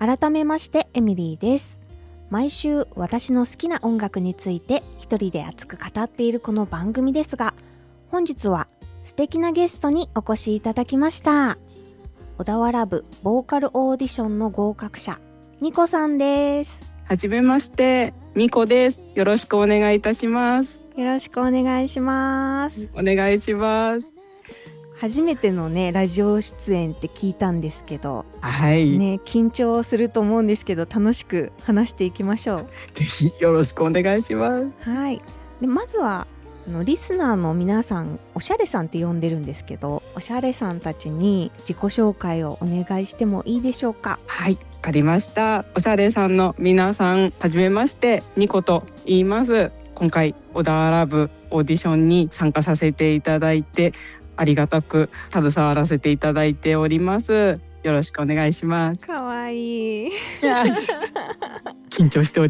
改めましてエミリーです。毎週私の好きな音楽について一人で熱く語っているこの番組ですが、本日は素敵なゲストにお越しいただきました。小田原部ボーカルオーディションの合格者ニコさんです。 はじめまして、ニコです。よろしくお願いいたします。 よろしくお願いします。 お願いします。 初めてのねラジオ出演って聞いたんですけど、 はいね、緊張すると思うんですけど楽しく話していきましょう。 ぜひよろしくお願いします。 はい。でまずはリスナーの皆さん、おしゃれさんって呼んでるんですけど、おしゃれさんたちに自己紹介をお願いしてもいいでしょうか。 はい、わかりました。おしゃれさんの皆さん、はじめまして、ニコと言います。今回小田原部オーディションに参加させていただいて、ありがたく携わらせていただいております。よろしくお願いします。 かわいい。 緊張しております。